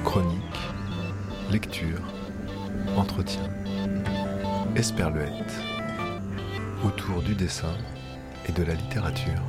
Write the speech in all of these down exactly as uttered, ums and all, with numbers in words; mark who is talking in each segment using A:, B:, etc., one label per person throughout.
A: Chronique, lecture, entretien, Esperluette, autour du dessin et de la littérature.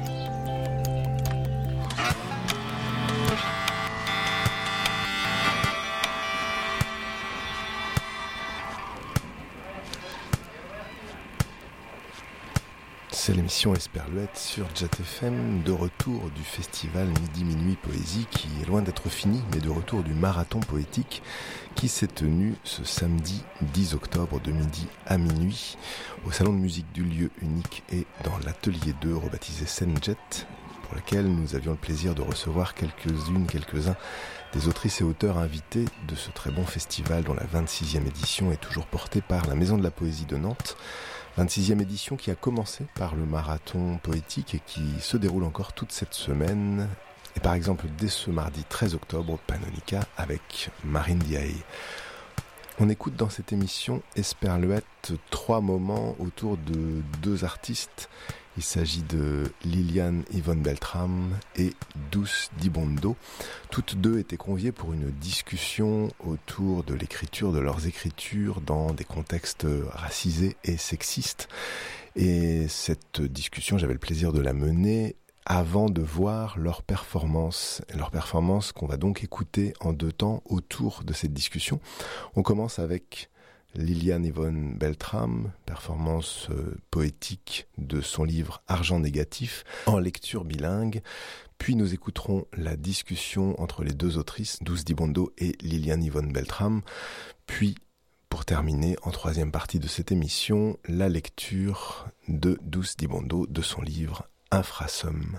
A: C'est l'émission Esperluette sur Jet F M, de retour du festival Midi Minuit Poésie qui est loin d'être fini, mais de retour du marathon poétique qui s'est tenu ce samedi dix octobre de midi à minuit au salon de musique du lieu unique et dans l'atelier deux rebaptisé Scène Jet, pour lequel nous avions le plaisir de recevoir quelques-unes, quelques-uns des autrices et auteurs invités de ce très bon festival dont la vingt-sixième édition est toujours portée par la Maison de la Poésie de Nantes. vingt-sixième édition qui a commencé par le marathon poétique et qui se déroule encore toute cette semaine. Et par exemple, dès ce mardi treize octobre, Panonica avec Marine Diaye. On écoute dans cette émission Esperluette trois moments autour de deux artistes. Il s'agit de Liliane Yvonne Beltrame et Douce Dibondo. Toutes deux étaient conviées pour une discussion autour de l'écriture, de leurs écritures dans des contextes racisés et sexistes. Et cette discussion, j'avais le plaisir de la mener avant de voir leur performance, leur performance qu'on va donc écouter en deux temps autour de cette discussion. On commence avec Liliane Yvonne Beltrame, performance euh, poétique de son livre Argent négatif, en lecture bilingue. Puis nous écouterons la discussion entre les deux autrices, Douce Dibondo et Liliane Yvonne Beltrame. Puis, pour terminer, en troisième partie de cette émission, la lecture de Douce Dibondo de son livre Infrasomme.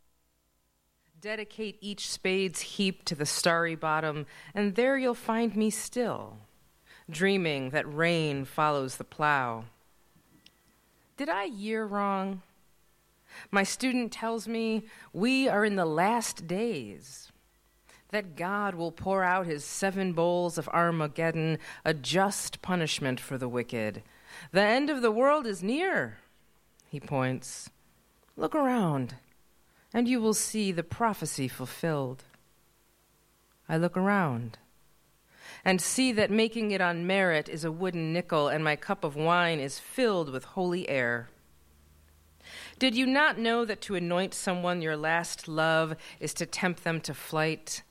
B: Dedicate each spade's heap to the starry bottom, and there you'll find me still, dreaming that rain follows the plow. Did I year wrong? My student tells me we are in the last days, that God will pour out his seven bowls of Armageddon, a just punishment for the wicked. The end of the world is near, he points. Look around, and you will see the prophecy fulfilled. I look around and see that making it on merit is a wooden nickel, and my cup of wine is filled with holy air. Did you not know that to anoint someone your last love is to tempt them to flight?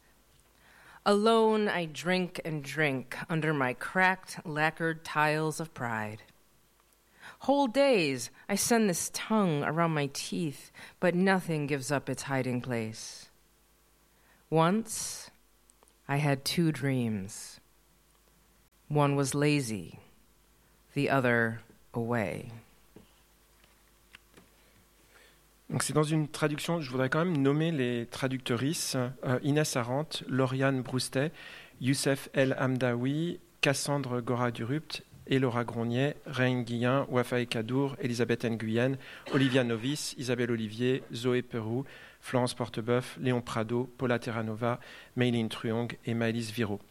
B: Alone I drink and drink under my cracked, lacquered tiles of pride. Whole days I send this tongue around my teeth, but nothing gives up its hiding place. Once I had two dreams. One was lazy, the other away.
C: Donc c'est dans une traduction, je voudrais quand même nommer les traductrices, euh, Inès Arendt, Lauriane Broustet, Youssef El Hamdaoui, Cassandre Gora-Durupt et Laura Gronier, Reine Guillain, Wafae Kadour, Elisabeth Nguyen, Olivia Novice, Isabelle Olivier, Zoé Perrou, Florence Porteboeuf, Léon Prado, Paula Terranova, Mayline Truong et Maëlys Viro.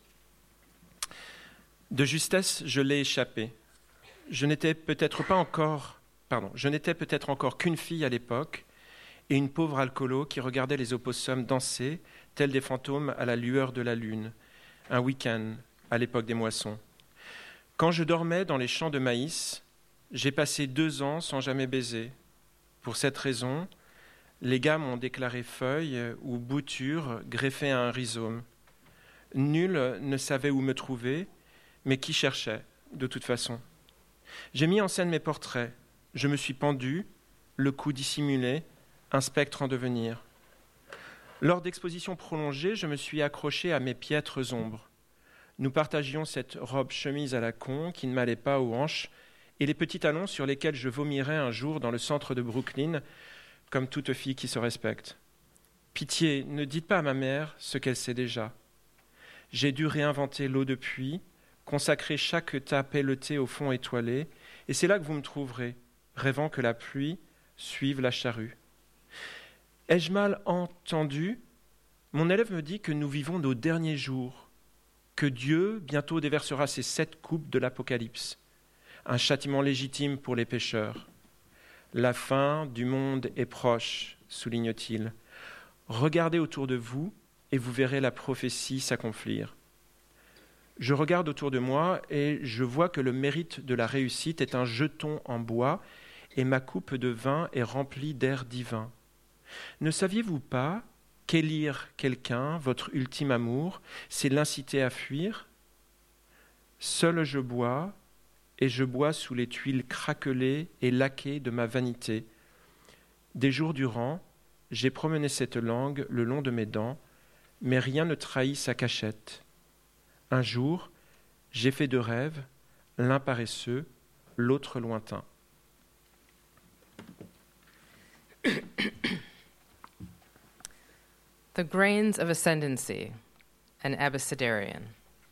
C: De justesse, je l'ai échappé. Je n'étais peut-être pas encore, pardon, je n'étais peut-être encore qu'une fille à l'époque et une pauvre alcoolo qui regardait les opossums danser, tels des fantômes à la lueur de la lune, un week-end à l'époque des moissons. Quand je dormais dans les champs de maïs, j'ai passé deux ans sans jamais baiser. Pour cette raison, les gars m'ont déclaré feuille ou bouture greffée à un rhizome. Nul ne savait où me trouver, mais qui cherchait, de toute façon. J'ai mis en scène mes portraits. Je me suis pendu, le cou dissimulé, un spectre en devenir. Lors d'expositions prolongées, je me suis accroché à mes piètres ombres. Nous partagions cette robe chemise à la con qui ne m'allait pas aux hanches et les petits talons sur lesquels je vomirais un jour dans le centre de Brooklyn, comme toute fille qui se respecte. Pitié, ne dites pas à ma mère ce qu'elle sait déjà. J'ai dû réinventer l'eau de pluie, consacrer chaque tas pelleté au fond étoilé, et c'est là que vous me trouverez, rêvant que la pluie suive la charrue. Ai-je mal entendu ? Mon élève me dit que nous vivons nos derniers jours, que Dieu bientôt déversera ses sept coupes de l'Apocalypse, un châtiment légitime pour les pécheurs. La fin du monde est proche, souligne-t-il. Regardez autour de vous et vous verrez la prophétie s'accomplir. Je regarde autour de moi et je vois que le mérite de la réussite est un jeton en bois et ma coupe de vin est remplie d'air divin. Ne saviez-vous pas qu'élire quelqu'un, votre ultime amour, c'est l'inciter à fuir ? Seul je bois, et je bois sous les tuiles craquelées et laquées de ma vanité. Des jours durant, j'ai promené cette langue le long de mes dents, mais rien ne trahit sa cachette. Un jour, j'ai fait deux rêves, l'un paresseux, l'autre lointain.
B: The Grains of Ascendancy, an Abecedarian.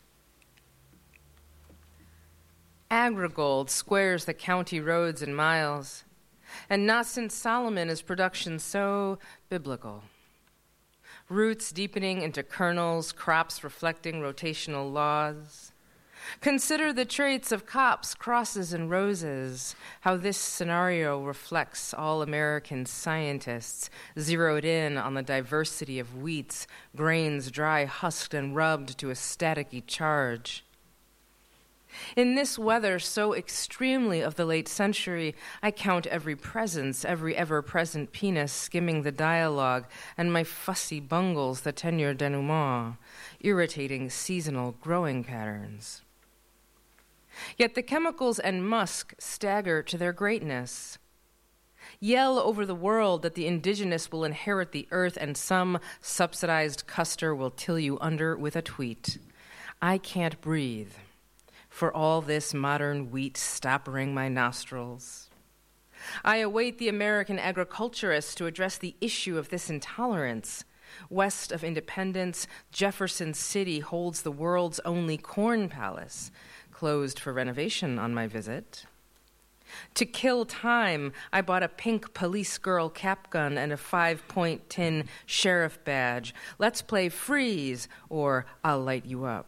B: Agrigold squares the county roads in miles, and not since Solomon is production so biblical. Roots deepening into kernels, crops reflecting rotational laws. Consider the traits of cops, crosses, and roses, how this scenario reflects all American scientists, zeroed in on the diversity of wheats, grains dry husked and rubbed to a staticky charge. In this weather so extremely of the late century, I count every presence, every ever-present penis skimming the dialogue, and my fussy bungles the tenure denouement, irritating seasonal growing patterns. Yet the chemicals and musk stagger to their greatness. Yell over the world that the indigenous will inherit the earth and some subsidized custer will till you under with a tweet. I can't breathe. For all this modern wheat stoppering my nostrils. I await the American agriculturists to address the issue of this intolerance. West of Independence, Jefferson City holds the world's only corn palace, closed for renovation on my visit. To kill time, I bought a pink police girl cap gun and a five-point tin sheriff badge. Let's play freeze, or I'll light you up.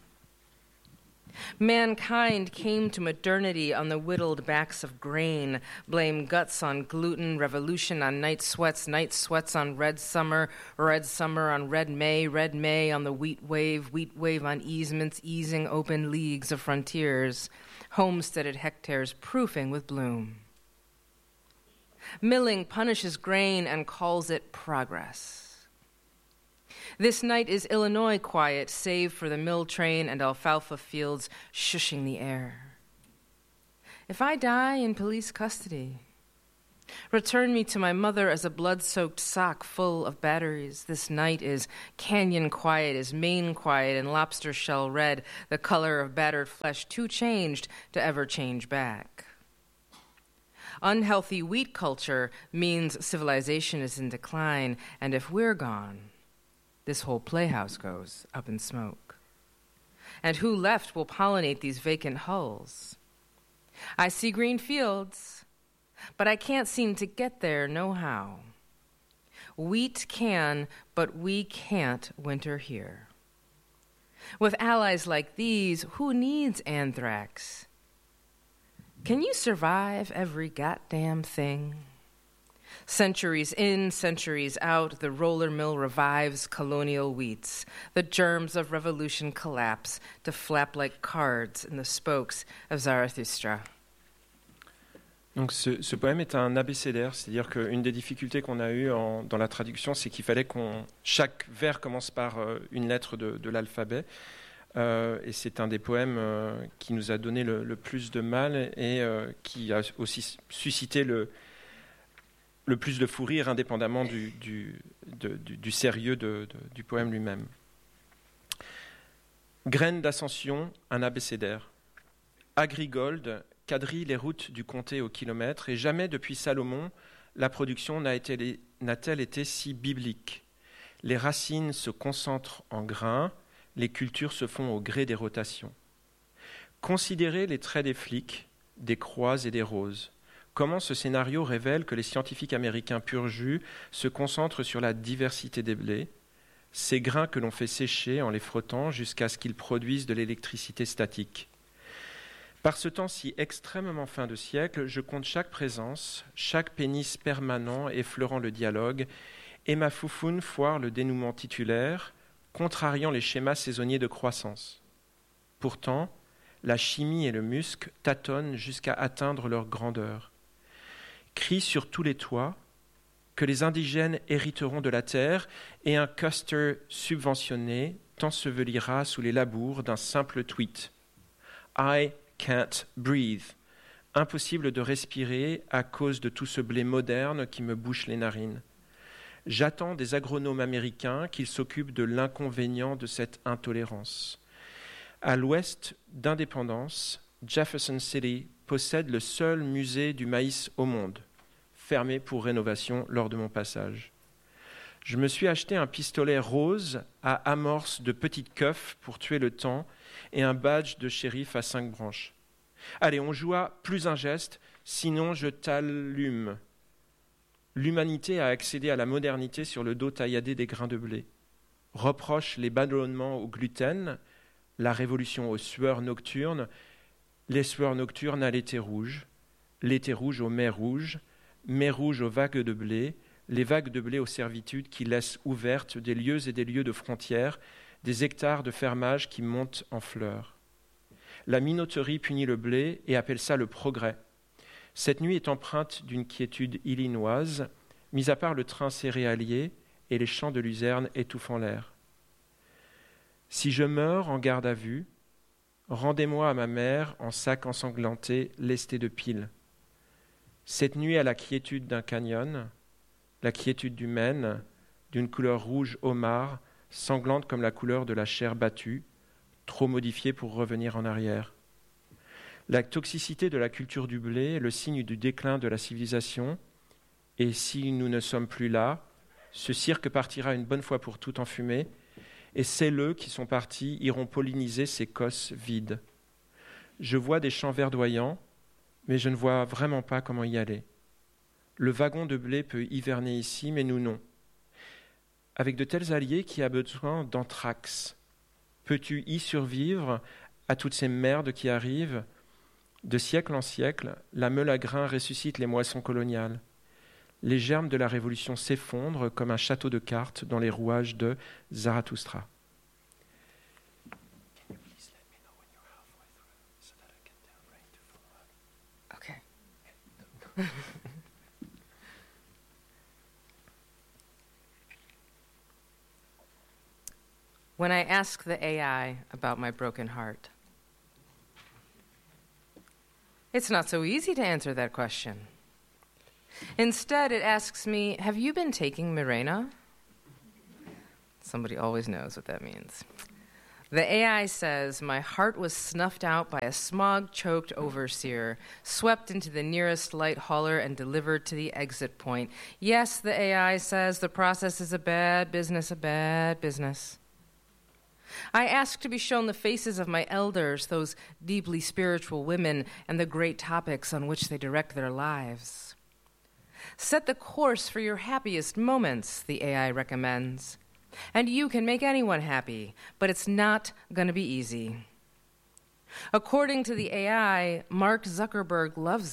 B: Mankind came to modernity on the whittled backs of grain, blame guts on gluten, revolution on night sweats, night sweats on red summer, red summer on red May, red May on the wheat wave, wheat wave on easements, easing open leagues of frontiers, homesteaded hectares proofing with bloom. Milling punishes grain and calls it progress. This night is Illinois quiet, save for the mill train and alfalfa fields shushing the air. If I die in police custody, return me to my mother as a blood-soaked sock full of batteries. This night is canyon quiet, is Maine quiet, and lobster shell red, the color of battered flesh too changed to ever change back. Unhealthy wheat culture means civilization is in decline, and if we're gone, this whole playhouse goes up in smoke. And who left will pollinate these vacant hulls? I see green fields, but I can't seem to get there no how. Wheat can, but we can't winter here. With allies like these, who needs anthrax? Can you survive every goddamn thing? Centuries in, centuries out, the roller mill revives colonial wheats. The germs of revolution collapse to flap like cards in the spokes of Zarathustra.
C: Donc ce, ce poème est un abécédaire, c'est-à-dire qu'une des difficultés qu'on a eues en, dans la traduction, c'est qu'il fallait qu'on chaque vers commence par euh, une lettre de, de l'alphabet. Euh, et c'est un des poèmes euh, qui nous a donné le, le plus de mal et euh, qui a aussi suscité le le plus de fou rire, indépendamment du, du, de, du, du sérieux de, de, du poème lui-même. Graines d'ascension, un abécédaire. Agrigold quadrille les routes du comté au kilomètre, et jamais depuis Salomon, la production n'a été, n'a-t-elle été si biblique. Les racines se concentrent en grains, les cultures se font au gré des rotations. Considérez les traits des flics, des croix et des roses. Comment ce scénario révèle que les scientifiques américains pur jus se concentrent sur la diversité des blés, ces grains que l'on fait sécher en les frottant jusqu'à ce qu'ils produisent de l'électricité statique. Par ce temps si extrêmement fin de siècle, je compte chaque présence, chaque pénis permanent effleurant le dialogue, et ma foufoune foire le dénouement titulaire, contrariant les schémas saisonniers de croissance. Pourtant, la chimie et le musc tâtonnent jusqu'à atteindre leur grandeur. Crie sur tous les toits que les indigènes hériteront de la terre et un Custer subventionné t'ensevelira sous les labours d'un simple tweet. I can't breathe. Impossible de respirer à cause de tout ce blé moderne qui me bouche les narines. J'attends des agronomes américains qu'ils s'occupent de l'inconvénient de cette intolérance. À l'ouest d'Indépendance, Jefferson City possède le seul musée du maïs au monde, fermé pour rénovation lors de mon passage. Je me suis acheté un pistolet rose à amorce de petite keuf pour tuer le temps et un badge de shérif à cinq branches. Allez, on joue à plus un geste, sinon je t'allume. L'humanité a accédé à la modernité sur le dos tailladé des grains de blé. Reproche les ballonnements au gluten, la révolution aux sueurs nocturnes, les sueurs nocturnes à l'été rouge, l'été rouge aux mers rouges, mers rouges aux vagues de blé, les vagues de blé aux servitudes qui laissent ouvertes des lieux et des lieux de frontières, des hectares de fermage qui montent en fleurs. La minoterie punit le blé et appelle ça le progrès. Cette nuit est empreinte d'une quiétude illinoise, mis à part le train céréalier et les chants de luzerne étouffant l'air. Si je meurs en garde à vue, rendez-moi à ma mère en sac ensanglanté, lesté de piles. Cette nuit à la quiétude d'un canyon, la quiétude du Maine, d'une couleur rouge homard, sanglante comme la couleur de la chair battue, trop modifiée pour revenir en arrière. La toxicité de la culture du blé est le signe du déclin de la civilisation, et si nous ne sommes plus là, ce cirque partira une bonne fois pour toutes en fumée, et celles qui sont partis iront polliniser ces cosses vides. Je vois des champs verdoyants, mais je ne vois vraiment pas comment y aller. Le wagon de blé peut hiverner ici, mais nous non. Avec de tels alliés, qui a besoin d'anthrax? Peux-tu y survivre à toutes ces merdes qui arrivent? De siècle en siècle, la meule à grains ressuscite les moissons coloniales. Les germes de la Révolution s'effondrent comme un château de cartes dans les rouages de Zarathustra.
B: Okay. When I ask the A I about my broken heart, it's not so easy to answer that question. Instead, it asks me, have you been taking Mirena? Somebody always knows what that means. The A I says, my heart was snuffed out by a smog-choked overseer, swept into the nearest light hauler and delivered to the exit point. Yes, the A I says, the process is a bad business, a bad business. I ask to be shown the faces of my elders, those deeply spiritual women, and the great topics on which they direct their lives. Set the course for your happiest moments, the A I recommends. And you can make anyone happy, but it's not going to be easy. According to the A I, Mark Zuckerberg loves